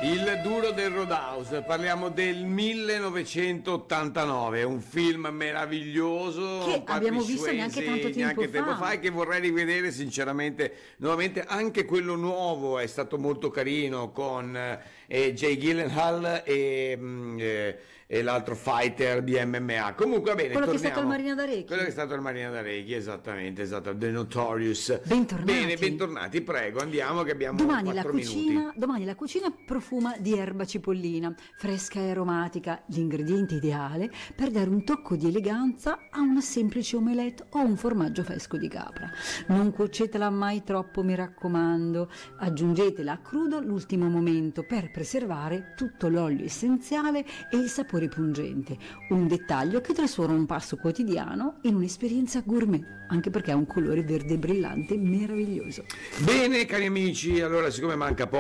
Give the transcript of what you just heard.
Il duro del Roadhouse, parliamo del 1989, un film meraviglioso che abbiamo visto neanche tanto tempo fa e che vorrei rivedere sinceramente nuovamente. Anche quello nuovo è stato molto carino con Jay Gyllenhaal e l'altro fighter di MMA. Comunque va bene, quello torniamo. Che è stato il Marina d'Arecchi. Quello che è stato il Marina d'Arecchi, esattamente, esatto, The Notorious. Bentornati. Bene, bentornati, prego, andiamo che abbiamo domani 4 domani la cucina profuma di erba cipollina, fresca e aromatica, l'ingrediente ideale per dare un tocco di eleganza a una semplice omelette o un formaggio fresco di capra. Non cuocetela mai troppo, mi raccomando, aggiungetela a crudo l'ultimo momento per preservare tutto l'olio essenziale e il sapore pungente, un dettaglio che trasforma un pasto quotidiano in un'esperienza gourmet, anche perché ha un colore verde brillante meraviglioso. Bene cari amici, allora siccome manca poco